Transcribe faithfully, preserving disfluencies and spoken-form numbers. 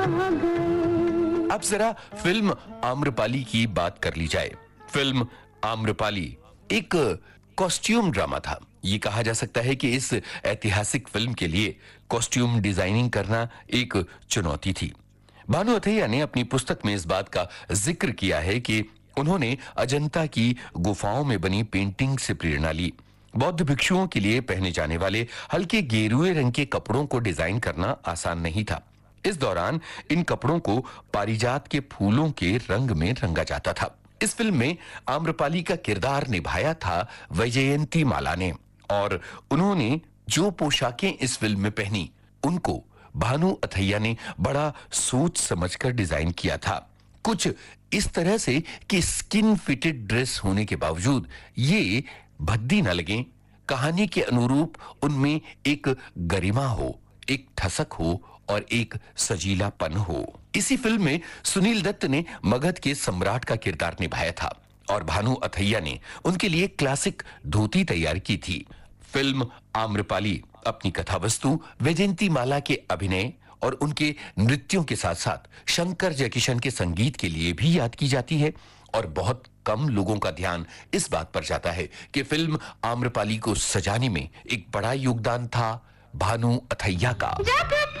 अब जरा फिल्म आम्रपाली की बात कर ली जाए। फिल्म आम्रपाली एक कॉस्ट्यूम ड्रामा था। ये कहा जा सकता है कि इस ऐतिहासिक फिल्म के लिए कॉस्ट्यूम डिजाइनिंग करना एक चुनौती थी। भानु अथैया ने अपनी पुस्तक में इस बात का जिक्र किया है कि उन्होंने अजंता की गुफाओं में बनी पेंटिंग से प्रेरणा ली। बौद्ध भिक्षुओं के लिए पहने जाने वाले हल्के गेरुए रंग के कपड़ों को डिजाइन करना आसान नहीं था। इस दौरान इन कपड़ों को पारिजात के फूलों के रंग में रंगा जाता था। इस फिल्म में आम्रपाली का किरदार निभाया था वैजयंती माला ने, और उन्होंने जो पोशाकें इस फिल्म में पहनी उनको भानु अथैया ने बड़ा सोच समझकर डिजाइन किया था। कुछ इस तरह से कि स्किन फिटेड ड्रेस होने के बावजूद ये भद्दी न लगे, कहानी के अनुरूप उनमें एक गरिमा हो, एक ठसक हो और एक सजीलापन हो। इसी फिल्म में सुनील दत्त ने मगध के सम्राट का किरदार निभाया था और भानु अथैया ने उनके लिए क्लासिक धोती तैयार की थी। फिल्म आम्रपाली अपनी कथा वस्तु वैजयंती माला के अभिनय और उनके नृत्यों के साथ साथ शंकर जयकिशन के संगीत के लिए भी याद की जाती है, और बहुत कम लोगों का ध्यान इस बात पर जाता है कि फिल्म आम्रपाली को सजाने में एक बड़ा योगदान था भानु अथैया का।